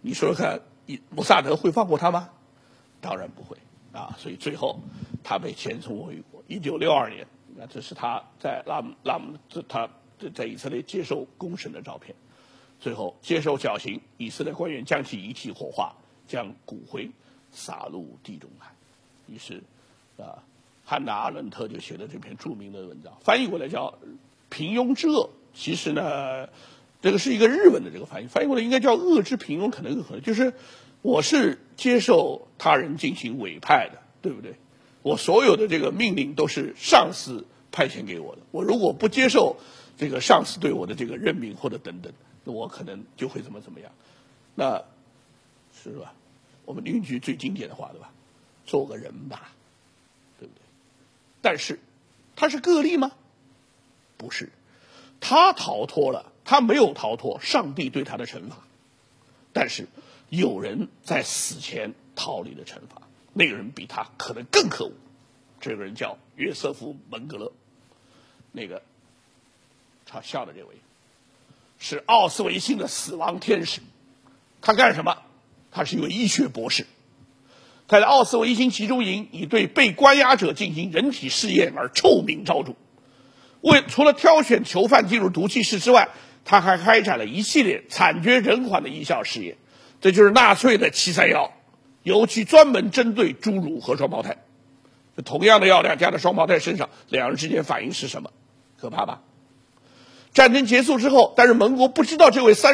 你说说看，摩萨德会放过他吗？当然不会啊！所以最后他被遣送回国。1962年，那这是他在他在以色列接受公审的照片。最后接受绞刑，以色列官员将其遗体火化，将骨灰撒入地中海。于是，汉娜·阿伦特就写了这篇著名的文章，翻译过来叫《平庸之恶》。其实呢，这个是一个日文的这个翻译过来应该叫“恶之平庸”，可能更合适。就是我是接受他人进行委派的，对不对？我所有的这个命令都是上司派遣给我的。我如果不接受这个上司对我的这个任命或者等等，那我可能就会怎么样。那是吧？我们邻居最经典的话，对吧？做个人吧，对不对？但是他是个例吗？不是，他逃脱了，他没有逃脱上帝对他的惩罚。但是有人在死前逃离了惩罚，那个人比他可能更可恶。这个人叫约瑟夫·门格勒，那个他笑的这位是奥斯维辛的死亡天使。他干什么？他是一位医学博士。他在奥斯维辛集中营以对被关押者进行人体试验而臭名昭著。除了挑选囚犯进入毒气室之外，他还开展了一系列惨绝人寰的医效试验。这就是纳粹的731，尤其专门针对侏儒和双胞胎。同样的药量加在双胞胎身上，两人之间反应是什么？可怕吧？战争结束之后，但是盟国不知道这位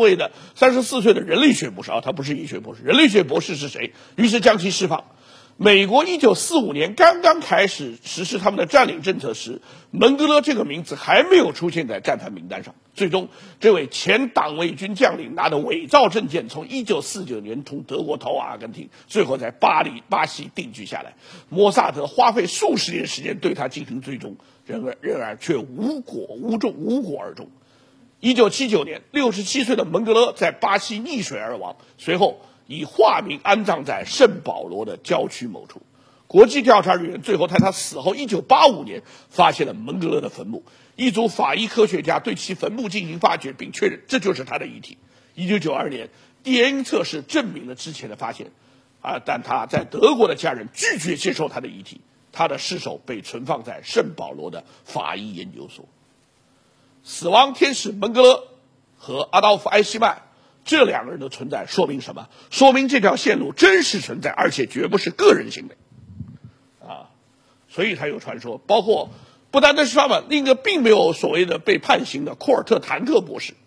34岁的人类学博士他不是医学博士，人类学博士是谁？于是将其释放。美国1945年刚刚开始实施他们的占领政策时，门格勒这个名字还没有出现在战犯名单上。最终，这位前党卫军将领拿着伪造证件，从1949年从德国逃往阿根廷，最后在巴西定居下来。摩萨德花费数十年时间对他进行追踪，仍然却无果而终。1979年，67岁的门格勒在巴西溺水而亡，随后以化名安葬在圣保罗的郊区某处。国际调查人员最后在他死后1985年发现了门格勒的坟墓，一组法医科学家对其坟墓进行发掘，并确认这就是他的遗体。1992年 DNA 测试证明了之前的发现，但他在德国的家人拒绝接受他的遗体，他的尸首被存放在圣保罗的法医研究所。死亡天使门格勒和阿道夫·埃希曼这两个人的存在说明什么？说明这条线路真实存在，而且绝不是个人行为所以才有传说，包括不单单是他们，另一个并没有所谓的被判刑的库尔特·坦克博士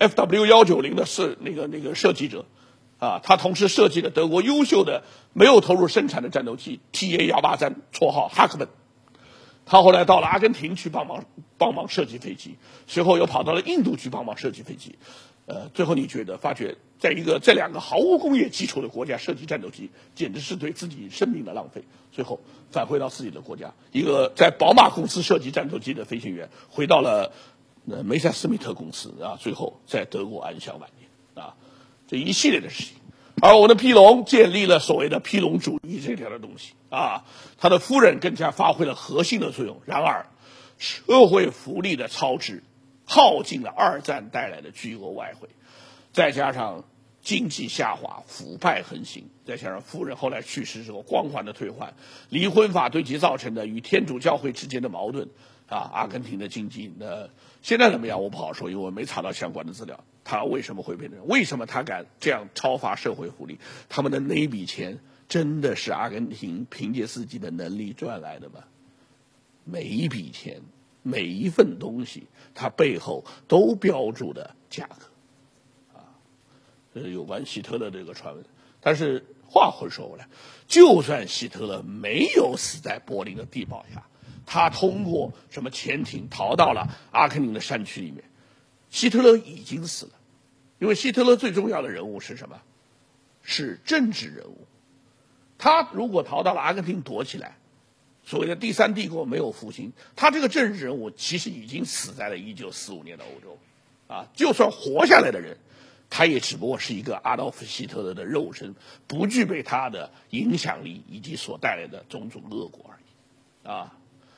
FW190 的那个设计者他同时设计了德国优秀的没有投入生产的战斗机 TA183， 绰号哈克本。他后来到了阿根廷去帮忙设计飞机，随后又跑到了印度去帮忙设计飞机。最后发觉在这两个毫无工业基础的国家设计战斗机，简直是对自己生命的浪费。最后返回到自己的国家，一个在宝马公司设计战斗机的飞行员，回到了梅塞斯密特公司最后在德国安享晚年这一系列的事情。而我们的皮隆建立了所谓的皮隆主义这条的东西他的夫人更加发挥了核心的作用。然而，社会福利的超支耗尽了二战带来的巨额外汇，再加上经济下滑、腐败横行，再加上夫人后来去世之后光环的退换，离婚法对其造成的与天主教会之间的矛盾阿根廷的经济现在怎么样我不好说，因为我没查到相关的资料。他为什么会变成？为什么他敢这样超发社会福利？他们的那一笔钱真的是阿根廷凭借自己的能力赚来的吗？每一笔钱，每一份东西，它背后都标注的价格这是有关希特勒这个传闻。但是话会说回来，就算希特勒没有死在柏林的地堡下，他通过什么潜艇逃到了阿根廷的山区里面，希特勒已经死了。因为希特勒最重要的人物是什么？是政治人物。他如果逃到了阿根廷躲起来，所谓的第三帝国没有复兴，他这个政治人物其实已经死在了1945年的欧洲就算活下来的人，他也只不过是一个阿道夫·希特勒的肉身，不具备他的影响力以及所带来的种种恶果而已好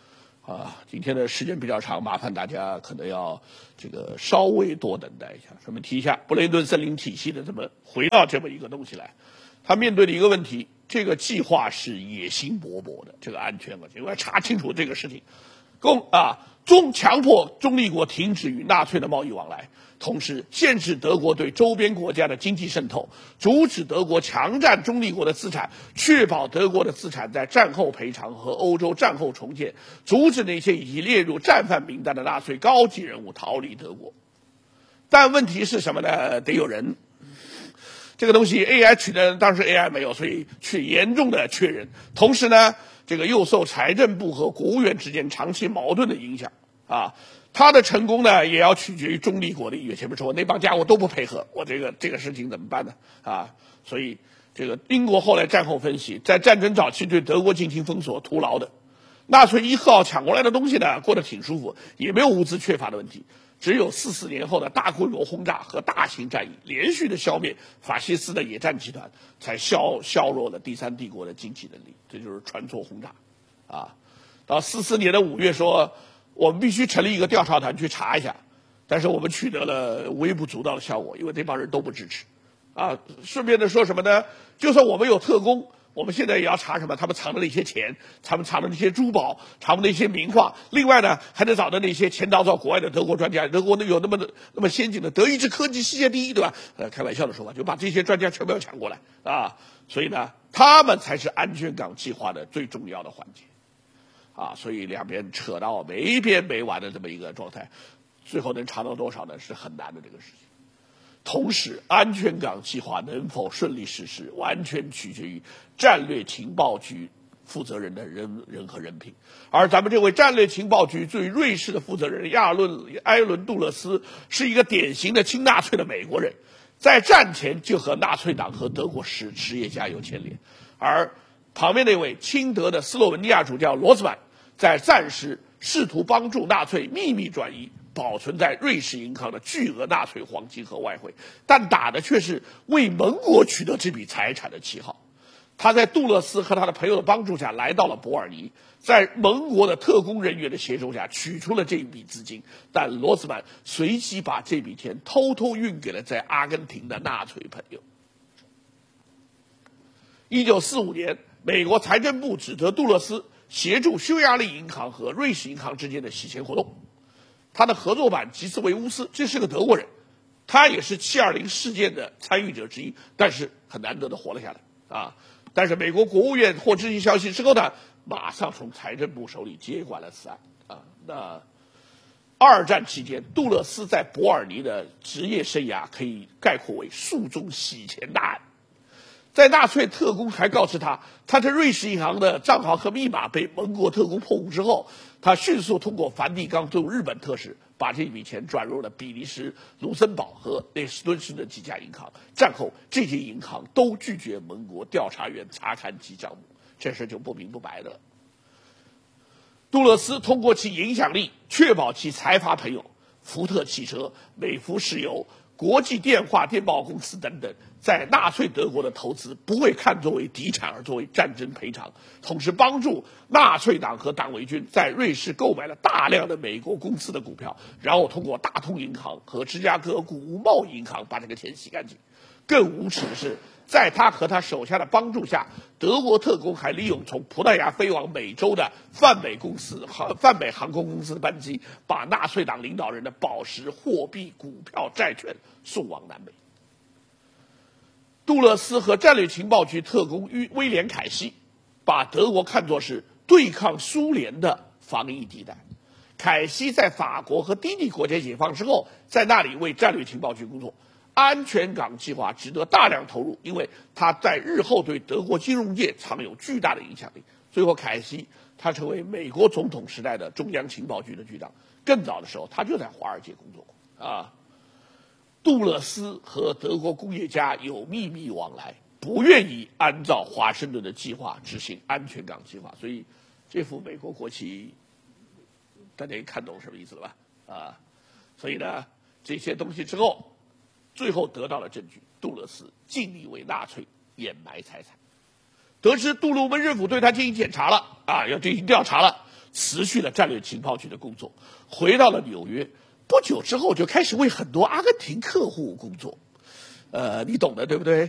今天的时间比较长，麻烦大家可能要稍微多等待一下。顺便提一下，布雷顿森林体系的回到这么一个东西来，他面对的一个问题，这个计划是野心勃勃的，这个安全问题，我要查清楚这个事情。强迫中立国停止与纳粹的贸易往来，同时限制德国对周边国家的经济渗透，阻止德国强占中立国的资产，确保德国的资产在战后赔偿和欧洲战后重建，阻止那些已经列入战犯名单的纳粹高级人物逃离德国。但问题是什么呢？得有人。这个东西 AI 取的，当时 AI 没有，所以严重的缺人。同时呢，又受财政部和国务院之间长期矛盾的影响他的成功呢，也要取决于中立国的意愿。前面说那帮家伙都不配合，我这个事情怎么办呢？所以英国后来战后分析，在战争早期对德国进行封锁，徒劳的。纳粹依靠抢过来的东西呢，过得挺舒服，也没有物资缺乏的问题。只有44年后的大规模轰炸和大型战役，连续的消灭法西斯的野战集团，才削弱了第三帝国的经济能力。这就是船错轰炸到44年的5月说，我们必须成立一个调查团去查一下，但是我们取得了微不足道的效果，因为这帮人都不支持顺便的说什么呢？就算我们有特工，我们现在也要查什么？他们藏的那些钱，他们藏的那些珠宝，藏的那些名画。另外呢，还得找到那些钱逃到国外的德国专家。德国有那么先进的德意志科技世界第一，对吧？开玩笑的说法，就把这些专家全部要抢过来所以呢，他们才是安全港计划的最重要的环节所以两边扯到没边没完的这么一个状态，最后能查到多少呢？是很难的这个事情。同时，安全港计划能否顺利实施，完全取决于战略情报局负责人的人和人品。而咱们这位战略情报局对瑞士的负责人埃伦·杜勒斯是一个典型的亲纳粹的美国人，在战前就和纳粹党和德国实业家有牵连。而旁边那位亲德的斯洛文尼亚主教罗斯曼，在战时试图帮助纳粹秘密转移保存在瑞士银行的巨额纳粹黄金和外汇，但打的却是为盟国取得这笔财产的旗号。他在杜勒斯和他的朋友的帮助下来到了伯尔尼，在盟国的特工人员的协助下取出了这一笔资金，但罗斯曼随即把这笔钱偷偷运给了在阿根廷的纳粹朋友。1945年，美国财政部指责杜勒斯协助匈牙利银行和瑞士银行之间的洗钱活动。他的合作版吉斯维乌斯，这是个德国人，他也是720事件的参与者之一，但是很难得的活了下来但是美国国务院获知消息之后呢，马上从财政部手里接管了此案那二战期间，杜勒斯在伯尔尼的职业生涯可以概括为诉讼洗钱大案。在纳粹特工还告知他在瑞士银行的账号和密码被盟国特工破获之后，他迅速通过梵蒂冈对日本特使把这笔钱转入了比利时、卢森堡和内斯敦市的几家银行。战后这些银行都拒绝盟国调查员查看其账目，这事就不明不白的了。杜勒斯通过其影响力确保其财阀朋友福特汽车、美孚石油、国际电话电报公司等等在纳粹德国的投资不会看作为敌产而作为战争赔偿，同时帮助纳粹党和党卫军在瑞士购买了大量的美国公司的股票，然后通过大通银行和芝加哥谷物贸易银行把这个钱洗干净。更无耻的是，在他和他手下的帮助下，德国特工还利用从葡萄牙飞往美洲的泛美航空公司的班机，把纳粹党领导人的宝石、货币、股票、债券送往南美。杜勒斯和战略情报局特工威廉·凯西把德国看作是对抗苏联的防疫地带。凯西在法国和低地国家解放之后，在那里为战略情报局工作。安全港计划值得大量投入，因为他在日后对德国金融界藏有巨大的影响力。最后，凯西他成为美国总统时代的中央情报局的局长。更早的时候，他就在华尔街工作过杜勒斯和德国工业家有秘密往来，不愿意按照华盛顿的计划执行安全港计划，所以这幅美国国旗大家也看懂什么意思了吧？所以呢，这些东西之后，最后得到了证据，杜勒斯尽力为纳粹掩埋财产。得知杜鲁门政府对他进行检查了要进行调查了， 辞去了战略情报局的工作，回到了纽约。不久之后就开始为很多阿根廷客户工作，你懂的，对不对？